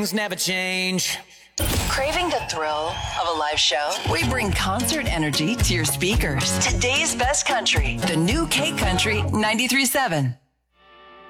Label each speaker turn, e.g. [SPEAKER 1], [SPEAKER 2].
[SPEAKER 1] things never change.
[SPEAKER 2] Craving the thrill of a live show? We bring concert energy to your speakers. Today's best country, the new K Country 93.7.